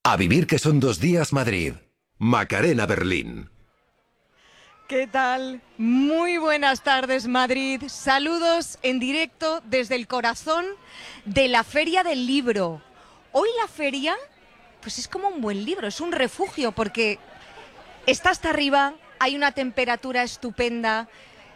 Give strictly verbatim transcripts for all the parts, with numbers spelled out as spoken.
A vivir que son dos días Madrid. Macarena Berlín. ¿Qué tal? Muy buenas tardes, Madrid. Saludos en directo desde el corazón de la Feria del Libro. Hoy la feria, pues es como un buen libro, es un refugio porque está hasta arriba, hay una temperatura estupenda,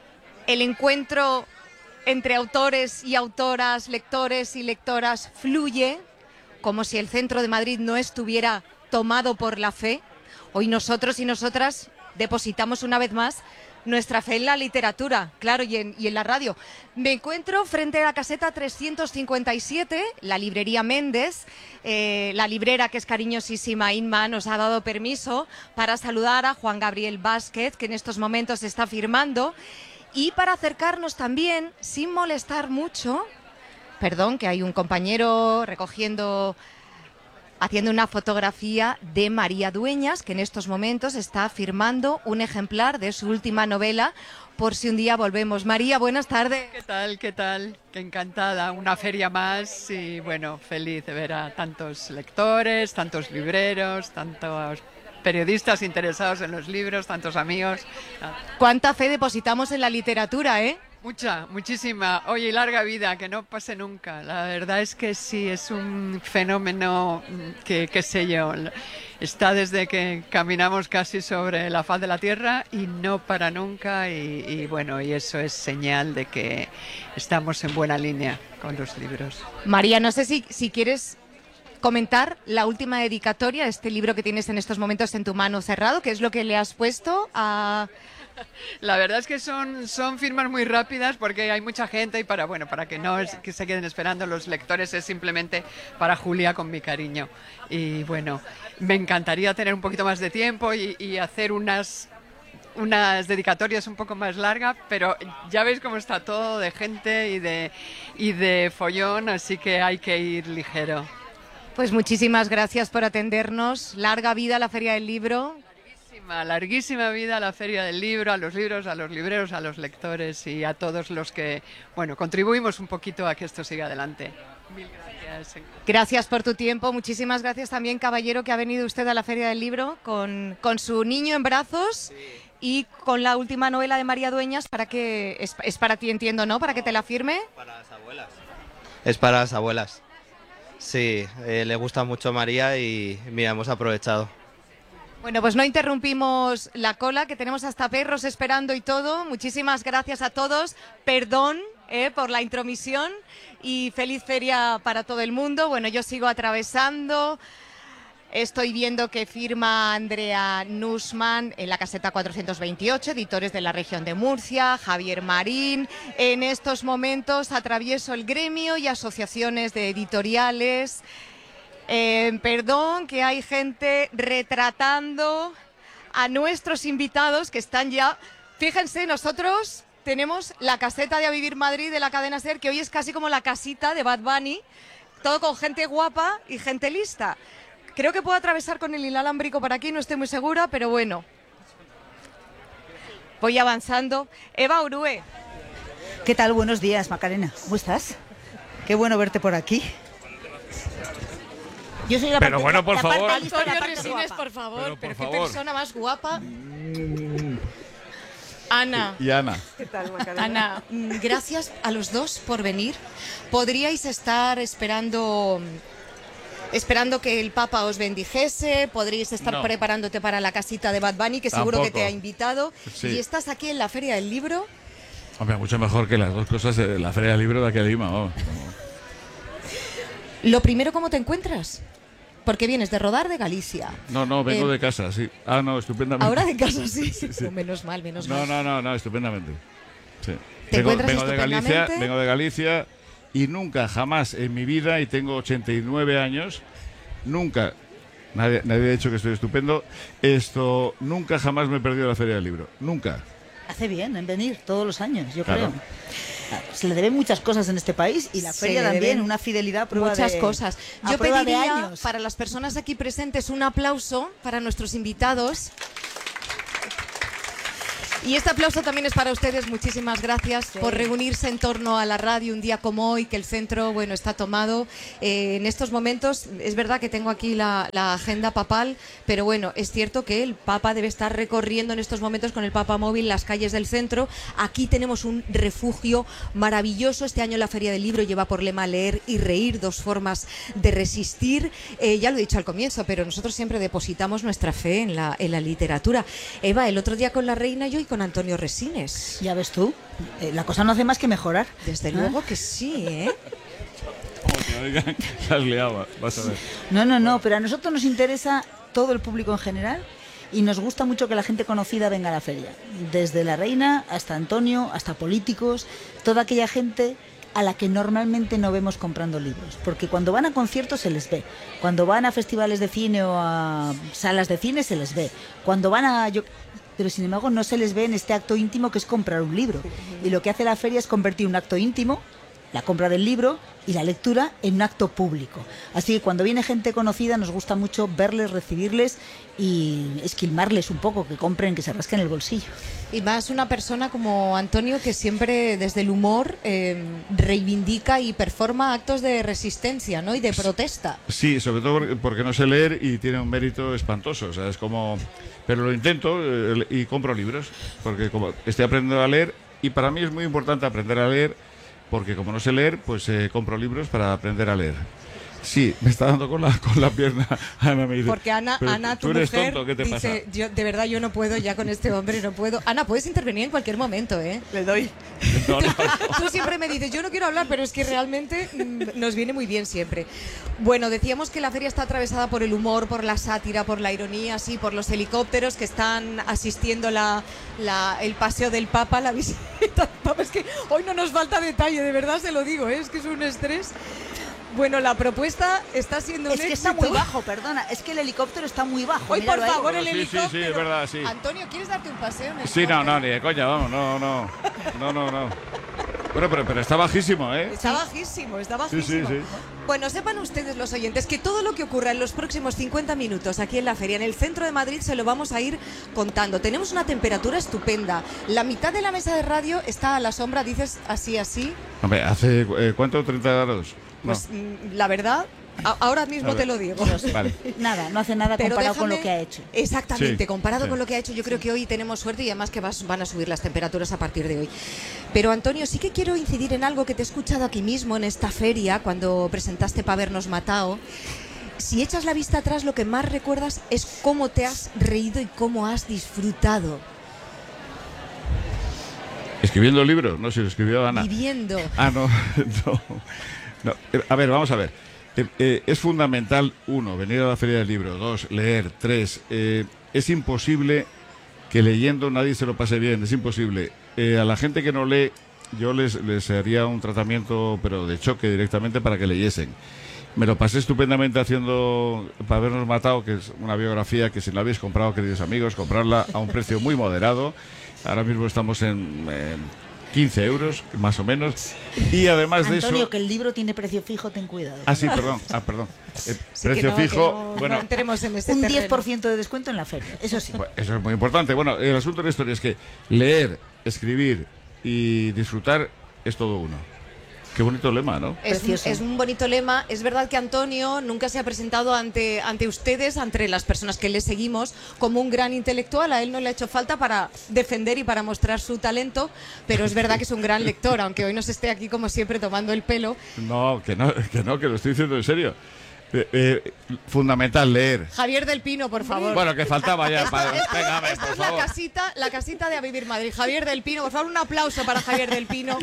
el encuentro entre autores y autoras, lectores y lectoras fluye, como si el centro de Madrid no estuviera tomado por la fe. Hoy nosotros y nosotras depositamos una vez más nuestra fe en la literatura, claro, y en, y en la radio. Me encuentro frente a la caseta trescientos cincuenta y siete, la librería Méndez. Eh, la librera, que es cariñosísima, Inma, nos ha dado permiso para saludar a Juan Gabriel Vázquez, que en estos momentos está firmando, y para acercarnos también, sin molestar mucho, perdón, que hay un compañero recogiendo, haciendo una fotografía de María Dueñas, que en estos momentos está firmando un ejemplar de su última novela, Por si un día volvemos. María, buenas tardes. ¿Qué tal? ¿Qué tal? Qué encantada. Una feria más y, bueno, feliz de ver a tantos lectores, tantos libreros, tantos periodistas interesados en los libros, tantos amigos. ¿Cuánta fe depositamos en la literatura, eh? Mucha, muchísima. Oye, y larga vida, que no pase nunca. La verdad es que sí, es un fenómeno que, qué sé yo, está desde que caminamos casi sobre la faz de la tierra y no para nunca. Y, y bueno, y eso es señal de que estamos en buena línea con los libros. María, no sé si, si quieres comentar la última dedicatoria, este libro que tienes en estos momentos en tu mano cerrado, ¿qué es lo que le has puesto a...? La verdad es que son, son firmas muy rápidas porque hay mucha gente y para, bueno, para que no es, que se queden esperando los lectores, es simplemente para Julia con mi cariño. Y bueno, me encantaría tener un poquito más de tiempo y, y hacer unas, unas dedicatorias un poco más largas, pero ya veis cómo está todo de gente y de, y de follón, así que hay que ir ligero. Pues muchísimas gracias por atendernos. Larga vida a la Feria del Libro. Larguísima vida a la Feria del Libro, a los libros, a los libreros, a los lectores y a todos los que, bueno, contribuimos un poquito a que esto siga adelante. Mil gracias. Gracias por tu tiempo. Muchísimas gracias también, caballero, que ha venido usted a la Feria del Libro con, con su niño en brazos. Sí. Y con la última novela de María Dueñas, para que es, es para ti, entiendo, ¿no? Para que te la firme. Para las abuelas. Es para las abuelas. Sí, eh, le gusta mucho a María y mira, hemos aprovechado. Bueno, pues no interrumpimos la cola, que tenemos hasta perros esperando y todo. Muchísimas gracias a todos. Perdón eh, por la intromisión y feliz feria para todo el mundo. Bueno, yo sigo atravesando. Estoy viendo que firma Andrea Nussmann en la caseta cuatrocientos veintiocho, editores de la región de Murcia, Javier Marín. En estos momentos atravieso el gremio y asociaciones de editoriales. Eh, perdón, que hay gente retratando a nuestros invitados que están ya... Fíjense, nosotros tenemos la caseta de A Vivir Madrid de la cadena SER, que hoy es casi como la casita de Bad Bunny, todo con gente guapa y gente lista. Creo que puedo atravesar con el inalámbrico por aquí, no estoy muy segura, pero bueno. Voy avanzando. Eva Urue. ¿Qué tal? Buenos días, Macarena. ¿Cómo estás? Qué bueno verte por aquí. Yo soy la pero parte, bueno, la, por la favor. Parte lista, Antonio la parte Resines, guapa. por favor. Pero, por pero favor. qué persona más guapa. Ana. Y Ana. ¿Qué tal, Macarena? Ana, gracias a los dos por venir. Podríais estar esperando... Esperando que el Papa os bendijese, podríais estar no. preparándote para la casita de Bad Bunny, que seguro Tampoco. que te ha invitado. Sí. Y estás aquí en la Feria del Libro. Hombre, mucho mejor que las dos cosas de la Feria del Libro de aquí a Lima. Vamos. Lo primero, ¿cómo te encuentras? Porque vienes de rodar de Galicia. No, no, vengo Eh, de casa, sí. Ah, no, estupendamente. Ahora de casa, sí. Sí, sí. Oh, menos mal, menos No, mal. no, no, no, estupendamente. Sí. ¿Te Vengo, encuentras vengo de Galicia, estupendamente? vengo de Galicia y nunca, jamás en mi vida, y tengo ochenta y nueve años, nunca, nadie, nadie ha dicho que estoy estupendo, esto, nunca jamás me he perdido la Feria del Libro. Nunca. Hace bien en venir todos los años, yo Claro. creo. Se le deben muchas cosas en este país y la Se feria le también, deben una fidelidad a prueba Muchas de, cosas. a Yo prueba de pediría años. para las personas aquí presentes un aplauso para nuestros invitados. Y este aplauso también es para ustedes. Muchísimas gracias sí. por reunirse en torno a la radio un día como hoy, que el centro, bueno, está tomado. Eh, en estos momentos, es verdad que tengo aquí la, la agenda papal, pero bueno, es cierto que el Papa debe estar recorriendo en estos momentos con el Papa Móvil las calles del centro. Aquí tenemos un refugio maravilloso. Este año la Feria del Libro lleva por lema leer y reír, dos formas de resistir. Eh, ya lo he dicho al comienzo, pero nosotros siempre depositamos nuestra fe en la, en la literatura. Eva, el otro día con la Reina y hoy con Antonio Resines. Ya ves tú, eh, la cosa no hace más que mejorar. Desde ¿Ah? luego que sí, ¿eh? Como que oigan, las liaba, vas a ver. No, no, no, pero a nosotros nos interesa todo el público en general y nos gusta mucho que la gente conocida venga a la feria. Desde la Reina hasta Antonio, hasta políticos, toda aquella gente a la que normalmente no vemos comprando libros, porque cuando van a conciertos se les ve, cuando van a festivales de cine o a salas de cine se les ve, cuando van a... Yo, pero sin embargo no se les ve en este acto íntimo que es comprar un libro. Y lo que hace la feria es convertir un acto íntimo, la compra del libro y la lectura, en un acto público. Así que cuando viene gente conocida nos gusta mucho verles, recibirles y esquilmarles un poco, que compren, que se rasquen el bolsillo. Y más una persona como Antonio que siempre desde el humor eh, reivindica y performa actos de resistencia, ¿no? Y de protesta. Sí, sobre todo porque no sé leer y tiene un mérito espantoso, o sea, es como... Pero lo intento eh, y compro libros, porque como estoy aprendiendo a leer y para mí es muy importante aprender a leer, porque como no sé leer, pues eh, compro libros para aprender a leer. Sí, me está dando con la, con la pierna. Ana me dice, porque Ana, Ana tu tú eres mujer, tonto, ¿qué te dice, pasa? Yo, de verdad yo no puedo ya con este hombre, no puedo. Ana, puedes intervenir en cualquier momento, ¿eh? Le doy. No, no, no. Tú siempre me dices, yo no quiero hablar, pero es que realmente mm, nos viene muy bien siempre. Bueno, decíamos que la feria está atravesada por el humor, por la sátira, por la ironía, sí, por los helicópteros que están asistiendo la, la, el paseo del Papa, la visita del Papa. Es que hoy no nos falta detalle, de verdad se lo digo, ¿eh? Es que es un estrés. Bueno, la propuesta está siendo un Es que éxito. está muy bajo, perdona. Es que el helicóptero está muy bajo. Hoy, por míralo ahí. favor, el Sí, sí, helicóptero. sí, es verdad, sí. Antonio, ¿quieres darte un paseo en el Sí, no, no, ni de coña, vamos, no, no. No, no, no. Bueno, pero, pero está bajísimo, ¿eh? Está bajísimo, está bajísimo. Sí, sí, sí. Bueno, sepan ustedes, los oyentes, que todo lo que ocurra en los próximos cincuenta minutos aquí en la feria, en el centro de Madrid, se lo vamos a ir contando. Tenemos una temperatura estupenda. La mitad de la mesa de radio está a la sombra, dices así, así. Hombre, ¿hace eh, cuánto? ¿treinta grados? No. Pues mm, la verdad, a- ahora mismo te lo digo. Vale. Nada, no hace nada Pero comparado con déjame- lo que ha hecho. Exactamente, Sí, comparado sí. con lo que ha hecho, yo creo que hoy tenemos suerte y además que vas- van a subir las temperaturas a partir de hoy. Pero Antonio, sí que quiero incidir en algo que te he escuchado aquí mismo en esta feria, cuando presentaste Pa' Habernos Matao. Si echas la vista atrás, lo que más recuerdas es cómo te has reído y cómo has disfrutado. ¿Escribiendo libros? No, si lo escribió Ana. Viviendo. Ah, no, no. No, eh, a ver, vamos a ver. Eh, eh, es fundamental, uno, venir a la Feria del Libro. Dos, leer. Tres, eh, es imposible que leyendo nadie se lo pase bien. Es imposible. Eh, a la gente que no lee, yo les, les haría un tratamiento, pero de choque directamente para que leyesen. Me lo pasé estupendamente haciendo Pa' Habernos Matao, que es una biografía que si la habéis comprado, queridos amigos, comprarla a un precio muy moderado. Ahora mismo estamos en... en quince euros, más o menos. Y además de Antonio, eso... que el libro tiene precio fijo, ten cuidado. Ah, sí, perdón. Ah, perdón. Eh, Sí, precio que no, que fijo. no- bueno, no entremos en ese Un terreno. diez por ciento de descuento en la feria, eso sí. bueno, eso es muy importante. Bueno, el asunto de la historia es que leer, escribir y disfrutar es todo uno. Qué bonito lema, ¿no? Es, Precioso. es un bonito lema. Es verdad que Antonio nunca se ha presentado ante, ante ustedes, ante las personas que le seguimos, como un gran intelectual. A él no le ha hecho falta para defender y para mostrar su talento, pero es verdad que es un gran lector, aunque hoy nos esté aquí, como siempre, tomando el pelo. No, que no, que no, que lo estoy diciendo en serio. Eh, eh, fundamental leer. Javier del Pino, por favor. Bueno, que faltaba ya. Esta, Para... esta- Venga, a ver, esta por es la favor. casita, la casita de A Vivir Madrid. Javier del Pino, por favor, un aplauso para Javier del Pino.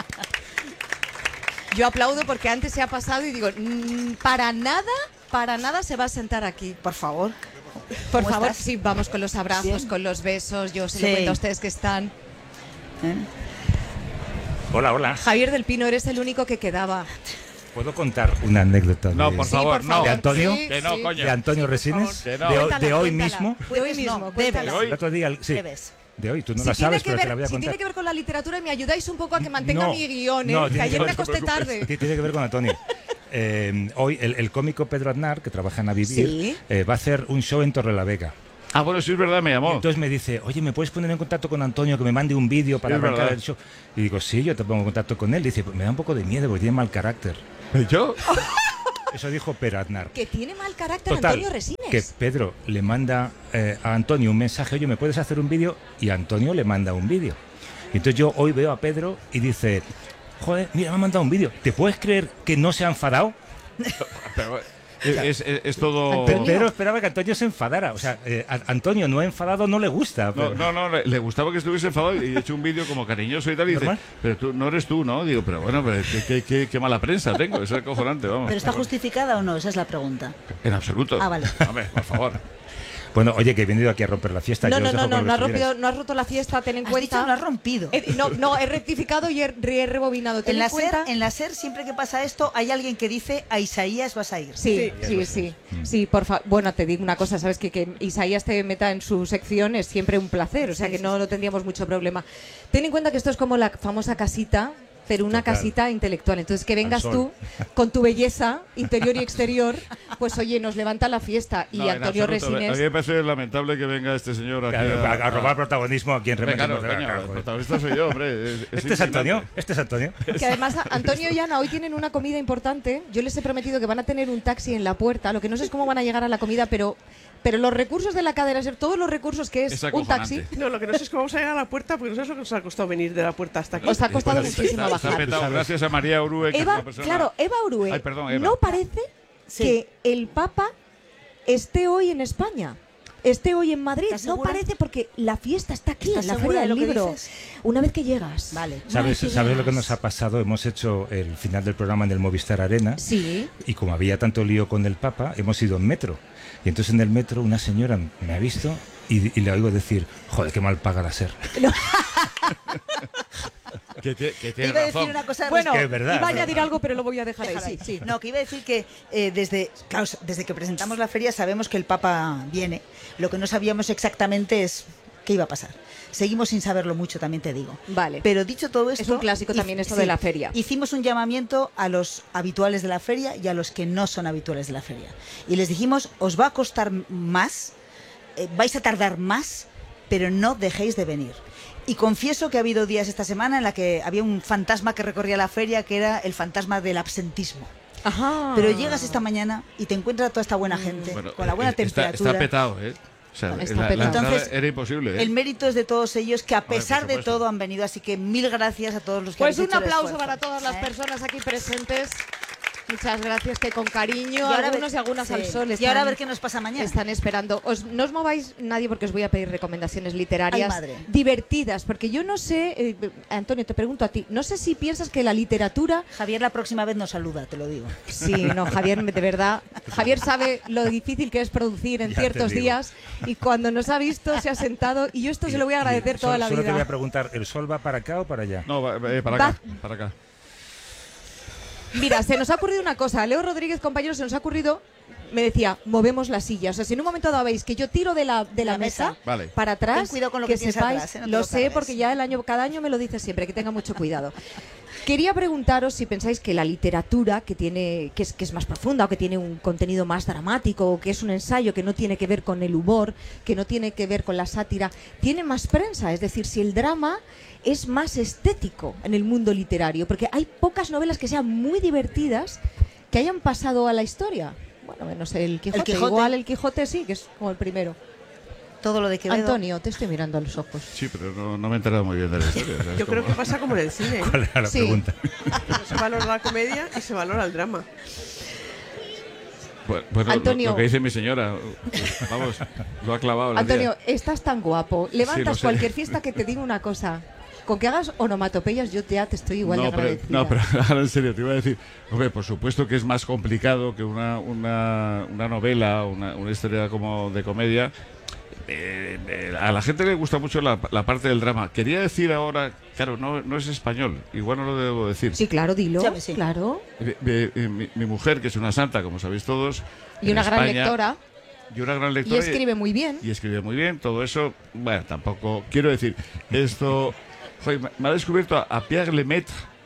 Yo aplaudo porque antes se ha pasado y digo, mm, para nada, para nada se va a sentar aquí. Por favor. Por ¿Cómo favor, estás? sí, vamos con los abrazos, Bien. con los besos. Yo se Sí. lo cuento a ustedes que están. ¿Eh? Hola, hola. Javier del Pino, eres el único que quedaba. ¿Puedo contar una anécdota No, de, por Sí, favor, por no. favor. ¿De Antonio? Sí, Que no, sí. coño. de Antonio Resines? Que no. de, Cuéntala, de hoy cuéntala. mismo? De hoy Puedes, mismo, no, cuéntala. debes. De hoy. El otro día, sí, Debes. de hoy. Tú no Si la tiene sabes, que pero ver- te la voy a si contar. tiene que ver con la literatura, me ayudáis un poco a que mantenga No, mi guión, ¿eh? no, que tiene ayer que me ver- acosté tarde. Ti- Tiene que ver con Antonio. Eh, hoy el, el cómico Pedro Aznar, que trabaja en A Vivir, Sí. eh, va a hacer un show en Torrelavega. Ah, bueno, sí es verdad, me Y llamó. entonces me dice, oye, ¿me puedes poner en contacto con Antonio que me mande un vídeo para Es arrancar verdad. el show? Y digo, sí, yo te pongo en contacto con él. Dice, pues me da un poco de miedo porque tiene mal carácter. ¿Yo? Eso dijo Pedro Aznar. Que tiene mal carácter Total, Antonio Resines. que Pedro le manda eh, a Antonio un mensaje, oye, ¿me puedes hacer un vídeo? Y Antonio le manda un vídeo. Y entonces yo hoy veo a Pedro y dice, joder, mira, me ha mandado un vídeo. ¿Te puedes creer que no se ha enfadado? Pero, es, es, es todo... Pe- Pedro esperaba que Antonio se enfadara. O sea, eh, a- Antonio no enfadado no le gusta. No, pero- no, no, le, le gustaba que estuviese enfadado y he hecho un vídeo como cariñoso y tal. Y dice, ¿Normal? pero tú no eres tú, ¿no? Digo, pero bueno, pero qué, qué, qué, qué mala prensa tengo. Es acojonante, vamos. ¿Pero está justificada o no? Esa es la pregunta. En absoluto. Ah, vale. Hombre, por favor. Bueno, oye, que he venido aquí a romper la fiesta. No, yo no, os no, dejo no, con no has, lo que rompido, queráis. no has roto la fiesta, ten en Has cuenta. dicho, no has rompido. Eh, no, no, he rectificado y he, re- he rebobinado. Ten En la, en cuenta. SER, en la SER, siempre que pasa esto, hay alguien que dice, a Isaías vas a ir. Sí, sí, sí, sí, por favor. Bueno, te digo una cosa, sabes que, que Isaías te meta en su sección es siempre un placer, o sea Sí, que sí, no, sí. no tendríamos mucho problema. Ten en cuenta que esto es como la famosa casita, pero una Total. casita intelectual. Entonces que vengas sol. tú con tu belleza interior y exterior, pues oye, nos levanta la fiesta. Y No, en Antonio absoluto. A mí Resines. me parece lamentable que venga este señor aquí Claro, a, a robar protagonismo aquí en Hombre, Remedios. claro, coño, el protagonista soy yo, hombre. Es- es Este es Antonio, indignante. este es Antonio. Que además a- Antonio y Ana hoy tienen una comida importante. Yo les he prometido que van a tener un taxi en la puerta. Lo que no sé es cómo van a llegar a la comida, pero, pero los recursos de la cadena SER, todos los recursos que es, Es un taxi, acojonante. No, lo que no sé es cómo vamos a llegar a la puerta, porque no sabes lo que nos ha costado venir de la puerta hasta aquí. os ha costado Después de- muchísimo Está- está bajar. petado, gracias a María Urue, que es Eva, una persona... claro, Eva Urue, Ay, perdón, Eva. no parece Sí. que el Papa esté hoy en España. Esté hoy en Madrid. ¿Estás No segura? parece porque la fiesta está aquí, ¿Estás en la segura Feria de del lo que Libro. dices? Una vez que llegas. Vale. ¿Sabes, Una vez que ¿Sabes lo que llegas. nos ha pasado? Hemos hecho el final del programa en el Movistar Arena. Sí. Y como había tanto lío con el Papa, hemos ido en metro. Y entonces en el metro una señora me ha visto y, y le oigo decir, joder, qué mal paga la SER. Que, te- que Te tiene iba a decir razón. una cosa. Bueno, que es verdad, iba a es añadir verdad. algo, pero lo voy a dejar ahí. Déjala Sí, ahí. sí. No, que iba a decir que eh, desde, claro, desde que presentamos la feria sabemos que el Papa viene. Lo que no sabíamos exactamente es qué iba a pasar. Seguimos sin saberlo mucho, también te digo. Vale. Pero dicho todo esto... Es un clásico hic- también esto de la feria. Hicimos un llamamiento a los habituales de la feria y a los que no son habituales de la feria. Y les dijimos, os va a costar más, eh, vais a tardar más, pero no dejéis de venir. Y confieso que ha habido días esta semana en la que había un fantasma que recorría la feria, que era el fantasma del absentismo. Ajá. Pero llegas esta mañana y te encuentras toda esta buena gente, Bueno, con la buena eh, está, temperatura. está petado, ¿eh? O sea, Está la, la petado. entrada Entonces, era imposible, ¿eh? El mérito es de todos ellos, que a Hombre, por pesar de supuesto. todo han venido. Así que mil gracias a todos los que Pues habéis un hecho el aplauso esfuerzo. para todas las ¿Eh? personas aquí presentes. Muchas gracias, que con cariño, Y ahora algunos ver- y algunas sí. al sol Y están, ahora a ver qué nos pasa mañana. están esperando. Os, no os mováis nadie porque os voy a pedir recomendaciones literarias Ay, madre. divertidas, porque yo no sé, eh, Antonio, te pregunto a ti, no sé si piensas que la literatura... Javier la próxima vez nos saluda, te lo digo. Sí, no, Javier, de verdad. Javier sabe lo difícil que es producir en Ya te ciertos digo. días y cuando nos ha visto se ha sentado y yo esto se lo voy a agradecer Y toda solo- la Solo te voy a vida. preguntar, ¿el sol va para acá o para allá? No, va- eh, para Va- acá, para acá. Mira, se nos ha ocurrido una cosa. Leo Rodríguez, compañero, se nos ha ocurrido, me decía, movemos la silla. O sea, si en un momento dado veis que yo tiro de la, de la, La mesa. mesa, Vale. para atrás, Ten cuidado con lo que tienes sepáis, atrás, ¿eh? No te lo lo sé cargues. porque ya el año, cada año me lo dice siempre, que tenga mucho cuidado. Quería preguntaros si pensáis que la literatura, que tiene, que es, que es más profunda o que tiene un contenido más dramático o que es un ensayo que no tiene que ver con el humor, que no tiene que ver con la sátira, tiene más prensa. Es decir, si el drama es más estético en el mundo literario, porque hay pocas novelas que sean muy divertidas que hayan pasado a la historia. Bueno, menos el Quijote. El Quijote. Igual el Quijote sí, que es como el primero. Todo lo de Quevedo. Antonio, te estoy mirando a los ojos. Sí, pero no, no me he enterado muy bien de la historia. o sea, es Yo creo como- que pasa como en el cine. ¿Cuál era la Sí. pregunta? Se valora la comedia y se valora el drama. Pues, pues lo- Antonio. Lo, que dice mi señora, vamos, lo ha clavado la Antonio, tía. estás tan guapo. Sí, Levantas lo sé. cualquier fiesta que te diga una cosa. Con que hagas onomatopeyas, yo ya te estoy igual de no, pero, agradecida. no, pero ahora en serio, te iba a decir, hombre, por supuesto que es más complicado que una, una, una novela, una, una historia como de comedia. Eh, eh, a la gente le gusta mucho la, la parte del drama. Quería decir ahora, claro, no, no es español, igual no lo debo decir. Sí, claro, dilo. Sí, sí. Claro. Eh, eh, eh, mi, mi mujer, que es una santa, como sabéis todos. Y en una gran España, lectora. Y una gran Y lectora. escribe muy bien. Y escribe muy bien, todo eso, bueno, tampoco, quiero decir, esto, joder, me- me ha descubierto a, a Pierre Lemaitre,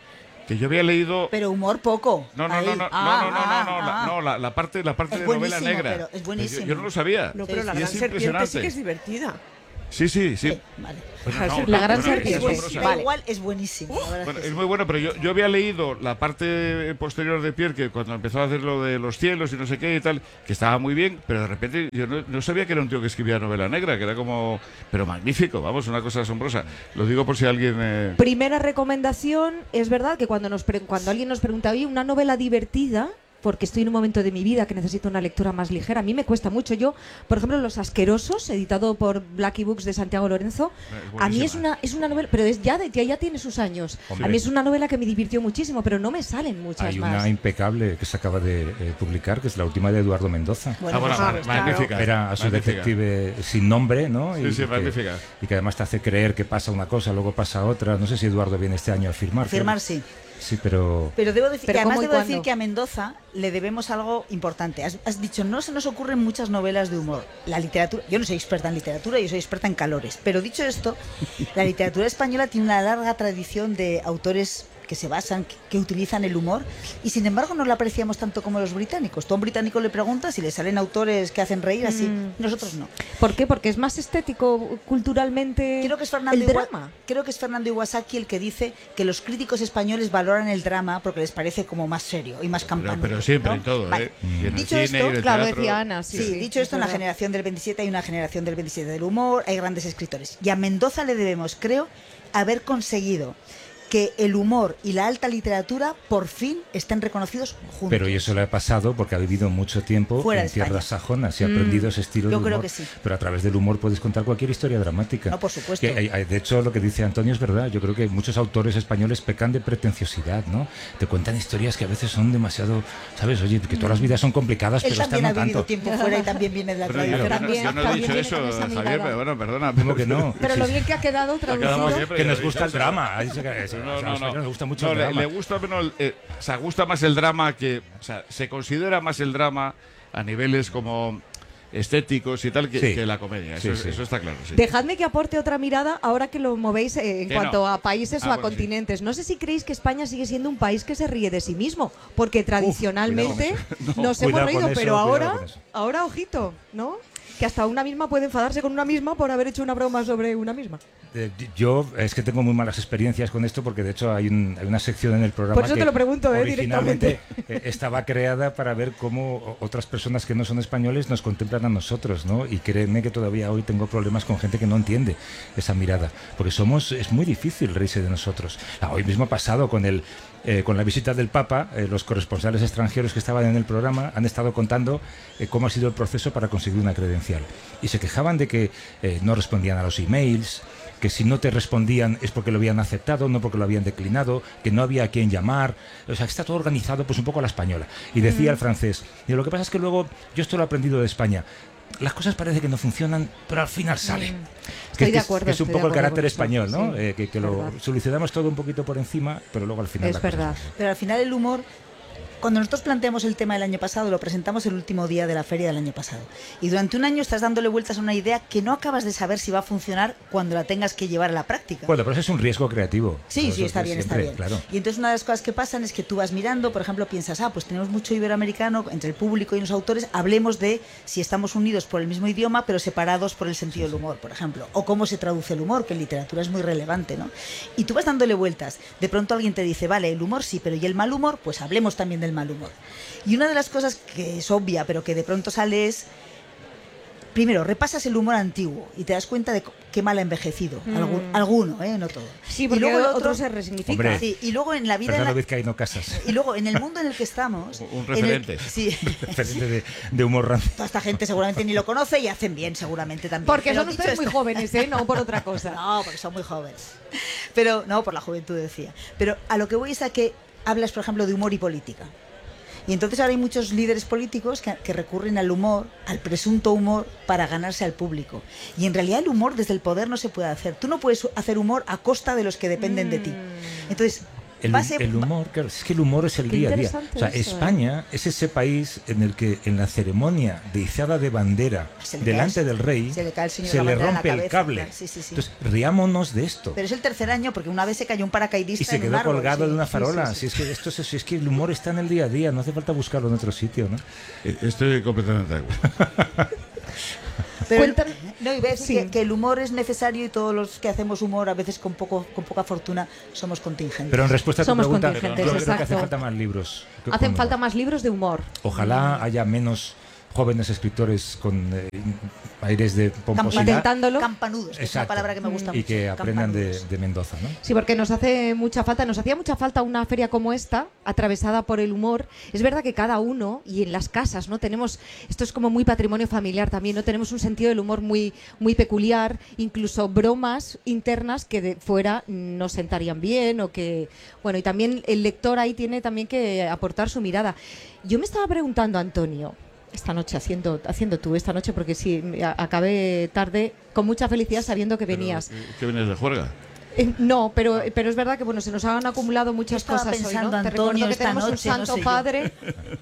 que yo había leído... Pero humor poco. No, no, Ahí. no, no, Ah, no, no, no, ah, no, la, ah. no, la, la parte, la parte Es de novela buenísimo, negra. pero es buenísimo. Yo, yo no lo sabía. No, pero la Y gran es serpiente sí impresionante. que es divertida. Sí, sí, sí. Eh, vale. Bueno, no, La no, gran bueno, es serpiente. asombrosa. Da Vale. igual, es buenísimo. la verdad Bueno, que es sí. muy bueno, pero yo, yo había leído la parte posterior de Pierre, que cuando empezó a hacer lo de los cielos y no sé qué y tal, que estaba muy bien, pero de repente yo no, no sabía que era un tío que escribía novela negra, que era como... Pero magnífico, vamos, una cosa asombrosa. Lo digo por si alguien... eh, Primera recomendación, es verdad que cuando, nos pre- cuando alguien nos pregunta, oye, una novela divertida, porque estoy en un momento de mi vida que necesito una lectura más ligera, a mí me cuesta mucho. Yo, por ejemplo, Los Asquerosos, editado por Blackie Books de Santiago Lorenzo, Es a mí es buenísima. una, es una novela, pero es ya, de, ya, ya tiene sus años. Hombre. A mí es una novela que me divirtió muchísimo, pero no me salen muchas Hay más. una impecable que se acaba de eh, publicar, que es la última de Eduardo Mendoza. Bueno, ah, bueno, pues, claro, ma- magnífica. Era a su magnífica. detective sin nombre, ¿no? Sí, y, sí, y que, magnífica. y que además te hace creer que pasa una cosa, luego pasa otra. No sé si Eduardo viene este año a firmar. Firmar creo. sí. Sí, pero... Pero debo decir, ¿Pero que además cómo y debo decir cuándo? que a Mendoza le debemos algo importante. Has, has dicho, no se nos ocurren muchas novelas de humor. La literatura, yo no soy experta en literatura, yo soy experta en calores. Pero dicho esto, la literatura española tiene una larga tradición de autores que se basan, que, que utilizan el humor, y sin embargo no lo apreciamos tanto como los británicos. Tú a un británico le preguntas si le salen autores que hacen reír así, Mm. nosotros no. ¿Por qué? Porque es más estético culturalmente Creo que es Fernando el Iwa- drama. creo que es Fernando Iwasaki el que dice que los críticos españoles valoran el drama porque les parece como más serio y más Pero, campanudo. pero siempre ¿no? en todo, Vale. ¿eh? Y en el Dicho cine, esto, y en el Claro, teatro. decía Ana, sí. Sí, sí, dicho es esto, en la verdad. generación del veintisiete hay una generación del veintisiete del humor, hay grandes escritores. Y a Mendoza le debemos, creo, haber conseguido que el humor y la alta literatura por fin estén reconocidos juntos. Pero y eso le ha pasado porque ha vivido mucho tiempo Fuera en de España. tierras sajonas y ha aprendido ese estilo Yo de creo humor. que sí. Pero a través del humor puedes contar cualquier historia dramática. No, por supuesto. Que hay- hay- de hecho, lo que dice Antonio es verdad. Yo creo que muchos autores españoles pecan de pretenciosidad, ¿no? Te cuentan historias que a veces son demasiado, ¿sabes? Oye, que todas las vidas son complicadas, Él pero estas también no ha vivido tanto. tiempo fuera y también viene de la Bueno, yo, tradición. yo no- También- yo no he también dicho viene eso, con esa Javier, mirada. pero bueno, perdona. ¿Cómo que no? Pero Sí, lo sí. bien que ha quedado Ha quedado traducido. muy bien, pero Que nos yo- gusta yo- el drama. Ha dicho que- No, a los no, españoles no. nos gusta mucho No, el le, drama. le gusta menos, eh, o sea, gusta más el drama que, o sea, se considera más el drama a niveles como estéticos y tal que, Sí. que la comedia. Eso, Sí, es- sí. eso está claro. Sí. Dejadme que aporte otra mirada ahora que lo movéis eh, en Que cuanto no. a países Ah, o a bueno, sí. continentes. No sé si creéis que España sigue siendo un país que se ríe de sí mismo, porque tradicionalmente No, nos cuidado hemos con reído, eso, pero cuidado ahora, con eso. ahora ojito, ¿no? Que hasta una misma puede enfadarse con una misma por haber hecho una broma sobre una misma. Eh, yo es que tengo muy malas experiencias con esto porque de hecho hay, un- hay una sección en el programa Por eso que te lo pregunto, eh, originalmente eh, estaba creada para ver cómo o- otras personas que no son españoles nos contemplan a nosotros, ¿no? Y créeme que todavía hoy tengo problemas con gente que no entiende esa mirada, porque somos es muy difícil reírse de nosotros. Ah, hoy mismo ha pasado con el eh, con la visita del Papa, eh, los corresponsales extranjeros que estaban en el programa han estado contando eh, cómo ha sido el proceso para conseguir una credencial. Y se quejaban de que eh, no respondían a los emails, que si no te respondían es porque lo habían aceptado, no porque lo habían declinado, que no había a quién llamar. O sea, que está todo organizado pues un poco a la española. Y decía el francés, y lo que pasa es que luego, yo esto lo he aprendido de España, las cosas parece que no funcionan, pero al final sale. Estoy que, de es- acuerdo, que es un estoy de poco el acuerdo carácter con eso, español, ¿no? sí, Eh, que que es lo verdad. solucionamos todo un poquito por encima, pero luego al final... Es la cosa verdad. así. Pero al final el humor, cuando nosotros planteamos el tema del año pasado, lo presentamos el último día de la feria del año pasado. Y durante un año estás dándole vueltas a una idea que no acabas de saber si va a funcionar cuando la tengas que llevar a la práctica. Bueno, pero eso es un riesgo creativo. Sí, Eso sí, es está de bien, siempre, está bien. Claro. Y entonces una de las cosas que pasan es que tú vas mirando, por ejemplo, piensas, ah, pues tenemos mucho iberoamericano entre el público y los autores, hablemos de si estamos unidos por el mismo idioma, pero separados por el sentido del humor, por ejemplo. O cómo se traduce el humor, que en literatura es muy relevante, ¿no? Y tú vas dándole vueltas. De pronto alguien te dice, vale, el humor sí, pero ¿y el mal humor? Pues hablemos también del mal humor. Y una de las cosas que es obvia, pero que de pronto sale es... Primero, repasas el humor antiguo y te das cuenta de qué mal ha envejecido. Algu- alguno, ¿eh? No todo. Sí, Y porque luego el otro, otro se resignifica. Hombre, Sí, y luego en la vida... en Fernando la- Vizcaíno Casas. y luego en el mundo en el que estamos... Un en el- referente. sí, Referente de, de humor rancio. toda esta gente seguramente ni lo conoce y hacen bien seguramente también. Porque Pero son dicho ustedes muy esto- jóvenes, ¿eh? No por otra cosa. No, porque son muy jóvenes. Pero, no, por la juventud decía. Pero a lo que voy es a que hablas, por ejemplo, de humor y política. Y entonces ahora hay muchos líderes políticos que, que recurren al humor, al presunto humor, para ganarse al público. Y en realidad el humor desde el poder no se puede hacer. Tú no puedes hacer humor a costa de los que dependen de ti. Entonces, El, Va a ser- el humor, claro, es que el humor es el Qué día a día. interesante O sea, eso, ¿eh? España es ese país en el que en la ceremonia de izada de bandera Se le delante cae- del rey se le cae el señor se la le bandera en la rompe el cabeza, cable. claro, sí, sí, sí. Entonces, riámonos de esto. Pero es el tercer año, porque una vez se cayó un paracaidista Y se en un quedó árbol, colgado sí. de una Sí, farola. sí, sí. Si es que esto es, si es que el humor está en el día a día, no hace falta buscarlo en otro sitio, ¿no? Eh, Estoy completamente de acuerdo. Pero, Cuéntame- no, y ves Sí. que, que el humor es necesario y todos los que hacemos humor, a veces con poco con poca fortuna, somos contingentes. Pero en respuesta a tu Somos pregunta, yo contingentes, creo que hace exacto. falta más libros. que- Hacen con falta humor. más libros de humor. Ojalá haya menos jóvenes escritores con eh, aires de pomposidad Intentándolo. Campanudos, que es una Exacto. palabra que me gusta y mucho. que aprendan de, Campanudos. de Mendoza, ¿no? Sí, porque nos hace mucha falta, nos hacía mucha falta una feria como esta, atravesada por el humor. Es verdad que cada uno, y en las casas, ¿no? Tenemos, esto es como muy patrimonio familiar también, ¿no? Tenemos un sentido del humor muy, muy peculiar, incluso bromas internas que de fuera no sentarían bien, o que, bueno, y también el lector ahí tiene también que aportar su mirada. Yo me estaba preguntando, Antonio, esta noche, haciendo, haciendo tú, esta noche, porque sí, a- acabé tarde, con mucha felicidad sabiendo que venías. Pero, ¿qué vienes de juerga? Eh, no, pero, pero es verdad que bueno, se nos han acumulado muchas Yo estaba cosas hoy, pensando, ¿no? Te Antonio, recuerdo que esta tenemos un noche, no santo sé yo. padre.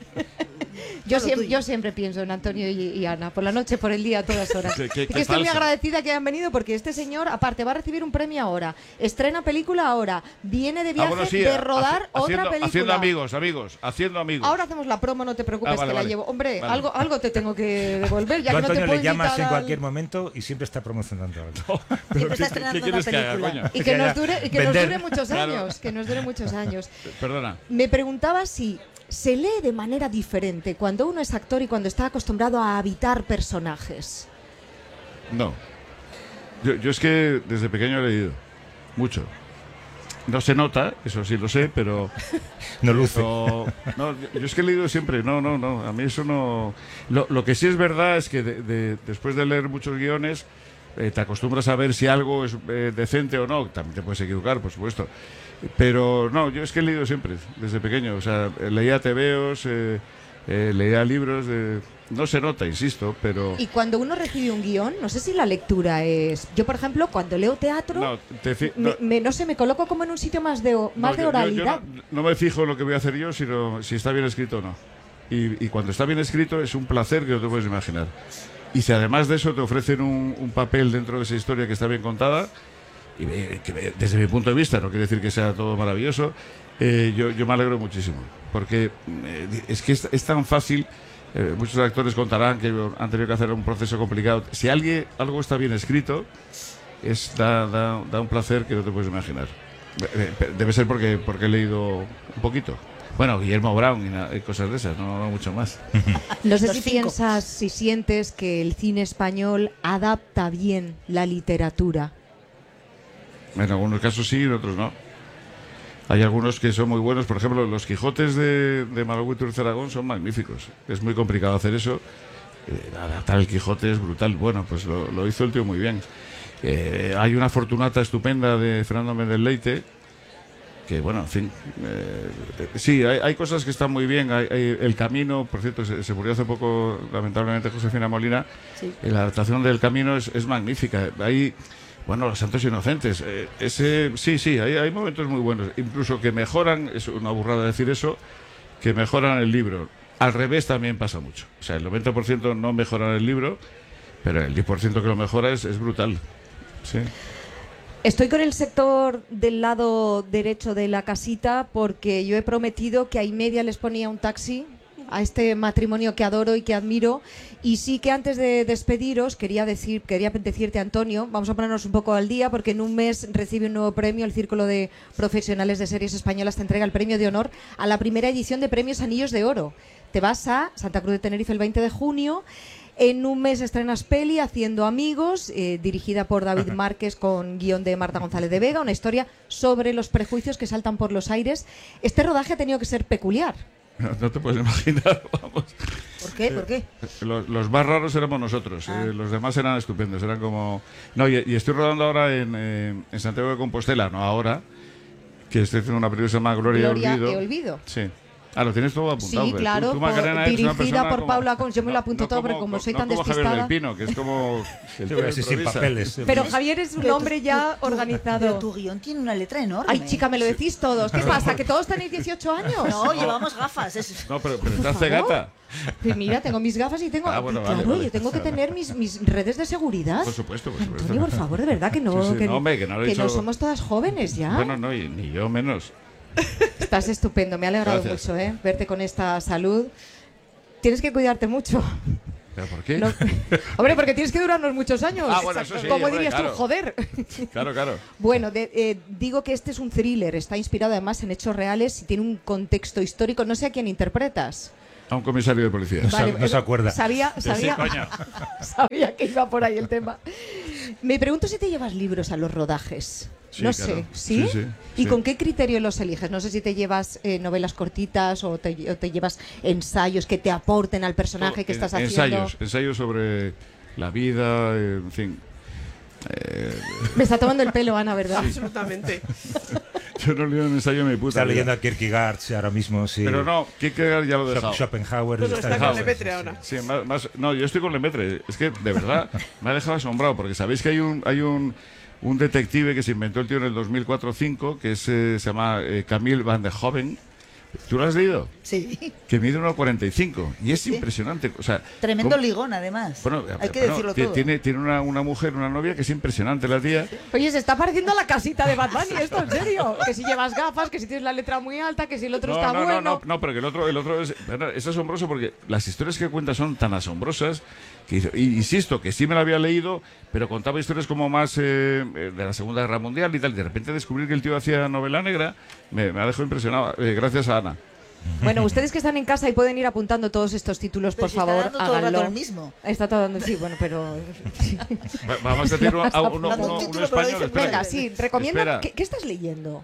Yo, Todo siempre, tuyo. yo siempre pienso en Antonio y, y Ana, por la noche, por el día, a todas horas. Qué- qué- Y qué que estoy muy falsa. agradecida que hayan venido porque este señor, aparte, va a recibir un premio ahora, estrena película ahora, viene de Ah, viaje bueno, sí, de hace- rodar otra haciendo, película. haciendo amigos, amigos, haciendo amigos. Ahora hacemos la promo, no te preocupes, Ah, vale, que la vale. llevo. Hombre, Vale. algo, algo te tengo que devolver, ya Tú, que no te Antonio, puedo le llamas invitar en al- cualquier momento y siempre está promocionando algo. Siempre está ¿Qué- estrenando qué una quieres que haga, película. coño? Y que nos dure, y que nos Vender. dure muchos Claro. años, que nos dure muchos años. Perdona. Me preguntaba si se lee de manera diferente cuando uno es actor y cuando está acostumbrado a habitar personajes. No. Yo, yo es que desde pequeño he leído. Mucho. No se nota, eso sí lo sé, pero... No luce. pero- no, yo es que he leído siempre. No, no, no. A mí eso no... Lo, lo que sí es verdad es que de- de- después de leer muchos guiones, eh, te acostumbras a ver si algo es eh, decente o no. También te puedes equivocar, por supuesto. Pero no, yo es que he leído siempre, desde pequeño. O sea, eh, leía tebeos, eh, eh, leía libros. De... No se nota, insisto, pero... Y cuando uno recibe un guión, no sé si la lectura es... Yo, por ejemplo, cuando leo teatro, No, te fi- me, no- me- no sé, me coloco como en un sitio más de, o- más No, de yo- yo- yo oralidad. no, no me fijo en lo que voy a hacer yo, sino si está bien escrito o no. Y, y cuando está bien escrito es un placer que no te puedes imaginar. Y si además de eso te ofrecen un, un papel dentro de esa historia que está bien contada, y eh, que me- desde mi punto de vista, no quiere decir que sea todo maravilloso, eh, yo, yo me alegro muchísimo. Porque eh, es que es, es tan fácil, eh, muchos actores contarán que han tenido que hacer un proceso complicado. Si alguien, algo está bien escrito, es, da, da, da un placer que no te puedes imaginar. Eh, eh, Debe ser porque, porque he leído un poquito. Bueno, Guillermo Brown y, na- y cosas de esas, no, no mucho más. No sé Los si cinco. piensas, si sientes que el cine español adapta bien la literatura. En algunos casos sí, en otros no. Hay algunos que son muy buenos, por ejemplo, los Quijotes de, de Malagüe y Turce Aragón son magníficos. Es muy complicado hacer eso. Eh, adaptar el Quijote es brutal. Bueno, pues lo, lo hizo el tío muy bien. Eh, hay una Fortunata estupenda de Fernando Méndez Leite, que bueno, en fin, eh, eh, sí, hay, hay cosas que están muy bien. Hay, hay El Camino, por cierto, se, se murió hace poco, lamentablemente, Josefina Molina. Sí. Y la adaptación del Camino es, es magnífica. Hay, bueno, Los Santos Inocentes. eh, ese, sí, sí, hay, hay momentos muy buenos. Incluso que mejoran, es una burrada decir eso, que mejoran el libro. Al revés también pasa mucho. O sea, el noventa por ciento no mejora el libro, pero el diez por ciento que lo mejora es, es brutal. Sí. Estoy con el sector del lado derecho de la casita porque yo he prometido que a y media les ponía un taxi a este matrimonio que adoro y que admiro, y sí que antes de despediros quería decir, quería decirte, Antonio, vamos a ponernos un poco al día porque en un mes recibe un nuevo premio el Círculo de Profesionales de Series Españolas, te entrega el premio de honor a la primera edición de Premios Anillos de Oro. Te vas a Santa Cruz de Tenerife el veinte de junio. En un mes estrenas peli Haciendo Amigos, eh, dirigida por David Márquez con guión de Marta González de Vega, una historia sobre los prejuicios que saltan por los aires. Este rodaje ha tenido que ser peculiar. No, no te puedes imaginar, vamos. ¿Por qué? ¿Por qué? Los, los más raros éramos nosotros, Ah. eh, los demás eran estupendos, eran como... No, y, y estoy rodando ahora en, eh, en Santiago de Compostela, no ahora, que estoy haciendo una película que se llama Gloria, Gloria y Olvido. e Olvido. Sí. Ah, lo tienes todo apuntado. Sí, pero claro, tú, tú, por- Macarena, eres una dirigida persona por como- Paula Cons. Yo me lo no- apunto no todo, como- pero como soy no tan como Javier despistada. del Pino, que es como... el Yo voy a decir sin improvisa. papeles. Pero Javier es un hombre ya organizado. Pero tu guión tiene una letra enorme. Ay, chica, me lo decís todos. ¿Qué pasa? ¿Que todos tenéis dieciocho años? No, llevamos gafas. es- No, pero, pero estás favor. cegata. Pues mira, tengo mis gafas y tengo. Ah, bueno, vale, claro, vale. yo tengo que tener mis, mis redes de seguridad. Por supuesto, por supuesto. Antonio, por favor, de verdad que no, Sí, sí, que, no, hombre, que no lo he que no dicho- somos todas jóvenes ya. Bueno, no, y- ni yo menos. Estás estupendo, me ha alegrado Gracias. mucho, ¿eh? Verte con esta salud. Tienes que cuidarte mucho. ¿Pero por qué? No- Hombre, porque tienes que durarnos muchos años. Ah, bueno, eso sí, ¿Cómo hombre, dirías claro. tú? Joder. Claro, claro. Bueno, de- eh, digo que este es un thriller, está inspirado además en hechos reales y tiene un contexto histórico. No sé a quién interpretas. A un comisario de policía. No se- no se eh, acuerda. Sabía, Sí, sabía, coño. sabía que iba por ahí el tema. Me pregunto si te llevas libros a los rodajes. Sí, no claro. sé, ¿sí? Sí, sí, ¿Y sí. con qué criterio los eliges? No sé si te llevas eh, novelas cortitas o te, o te llevas ensayos que te aporten al personaje que Eh, estás haciendo. Ensayos, ensayos sobre la vida, eh, en fin. Eh, Me está tomando el pelo, Ana, ¿verdad? Absolutamente. yo no leo un ensayo en mi puta Está vida. leyendo a Kierkegaard sí, ahora mismo, sí. Pero no, Kierkegaard ya lo he dejado. Schopenhauer. No, no, está está leyendo, con Lemaitre sí, sí, ahora. Sí, más, más- no, yo estoy con Lemaitre. Es que, de verdad, me ha dejado asombrado, porque sabéis que hay un, hay un, un detective que se inventó el tío en el dos mil cuatro o dos mil cinco, que es, eh, se llama eh, Camille Van de Hoven. ¿Tú lo has leído? Sí. Que mide uno cuarenta y cinco. Y es Sí. impresionante. O sea, Tremendo ¿cómo- ligón, además. Bueno, Hay que bueno, decirlo ti- todo. Tiene, tiene una, una mujer, una novia que es impresionante, la tía. Oye, se está pareciendo a la casita de Bad Bunny, esto, en serio. Que si llevas gafas, que si tienes la letra muy alta, que si el otro No, está no, bueno. no, no, no, pero que el otro, el otro es, verdad, es asombroso porque las historias que cuenta son tan asombrosas que, hizo- y, insisto, que sí me la había leído, pero contaba historias como más eh, eh, de la Segunda Guerra Mundial y tal. Y de repente descubrir que el tío hacía novela negra me, me ha dejado impresionado. Eh, gracias a Ana. Bueno, ustedes que están en casa y pueden ir apuntando todos estos títulos, Pero por si está favor, dando todo el rato háganlo. el mismo. Está todo dando, sí, bueno, pero... Va- Vamos a decir uno, a uno, Dando un uno- título, uno pero español. dice- espera. Venga, sí, recomienda... Espera. ¿Qué, qué estás leyendo?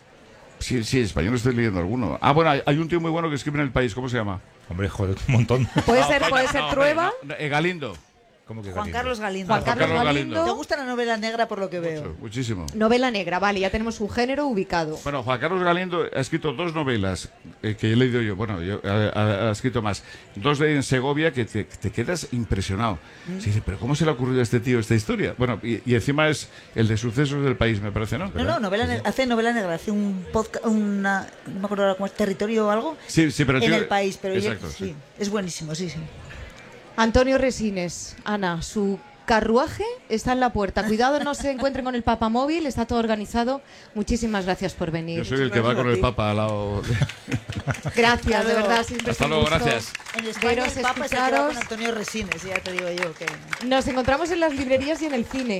Sí, sí, español estoy leyendo alguno. Ah, bueno, hay, hay un tío muy bueno que escribe en El País. ¿Cómo se llama? Hombre, joder, un montón. Puede No, ser, coño, puede ser no, Trueba. hombre, no, eh, Galindo. ¿Cómo que Juan Galindo? Carlos Galindo. Juan Carlos Carlos Galindo. Galindo. ¿Te gusta la novela negra por lo que veo? Muchísimo. Novela negra, vale, ya tenemos un género ubicado. Bueno, Juan Carlos Galindo ha escrito dos novelas eh, que he leído yo. Bueno, yo, ha, ha- ha escrito más. Dos de en Segovia que te, te quedas impresionado. Se dice, ¿pero cómo se le ha ocurrido a este tío esta historia? Bueno, y, y encima es el de sucesos del país, me parece, ¿no? No, no, novela negra, hace novela negra, hace un podcast, una, no me acuerdo ahora cómo es, territorio o algo, Sí, sí, pero el en tío- el país, pero ella- Exacto, sí, sí. es buenísimo, sí, sí. Antonio Resines, Ana, su carruaje está en la puerta. Cuidado, no se encuentren con el papamóvil, está todo organizado. Muchísimas gracias por venir. Yo soy el que va con el Papa al lado. de- Gracias, de verdad, siempre es Hasta un luego, gusto gracias. En España veros, el Papa es el que va escucharos. con Antonio Resines, ya te digo yo que... Nos encontramos en las librerías y en el cine.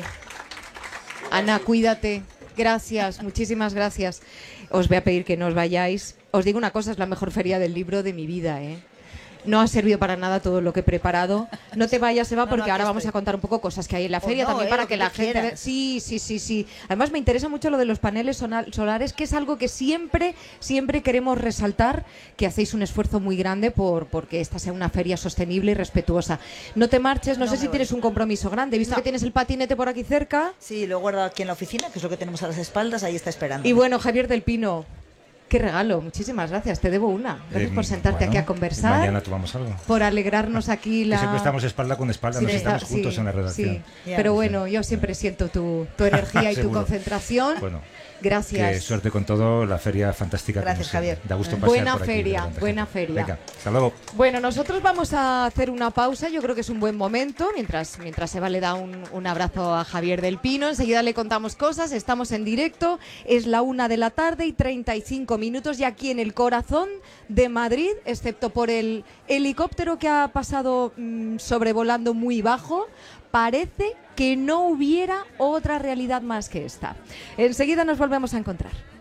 Ana, cuídate. Gracias, muchísimas gracias. Os voy a pedir que no os vayáis. Os digo una cosa, es la mejor feria del libro de mi vida, ¿eh? No ha servido para nada todo lo que he preparado. No te vayas, Eva, No, no, porque aquí ahora vamos estoy. a contar un poco cosas que hay en la O feria no, también eh, para lo que que la tú gente... quieras. Sí, sí, sí, sí. Además me interesa mucho lo de los paneles sona- solares, que es algo que siempre, siempre queremos resaltar, que hacéis un esfuerzo muy grande por porque esta sea una feria sostenible y respetuosa. No te marches, no, No sé me si voy. tienes un compromiso grande. He visto No. que tienes el patinete por aquí cerca. Sí, lo guardo aquí en la oficina, que es lo que tenemos a las espaldas, ahí está esperando. Y bueno, Javier del Pino, qué regalo, muchísimas gracias, te debo una. Gracias Eh, por sentarte bueno, aquí a conversar, Mañana tomamos algo. por alegrarnos aquí la... Que siempre estamos espalda con espalda, Sí, nos está- sentamos juntos sí, en la redacción. sí. Ya. Pero bueno, yo siempre siento tu, tu energía y tu Seguro. concentración. Bueno, Gracias. que suerte con todo, la feria fantástica. Gracias, como siempre. Javier. Da gusto pasear Buena por aquí, feria, ver tanta buena gente. feria. Venga, hasta luego. Bueno, nosotros vamos a hacer una pausa, yo creo que es un buen momento, mientras, mientras Eva le da un, un abrazo a Javier del Pino, enseguida le contamos cosas, estamos en directo, es la una de la tarde y treinta y cinco minutos y aquí en el corazón de Madrid, excepto por el helicóptero que ha pasado mm, sobrevolando muy bajo, parece que no hubiera otra realidad más que esta. Enseguida nos volvemos a encontrar.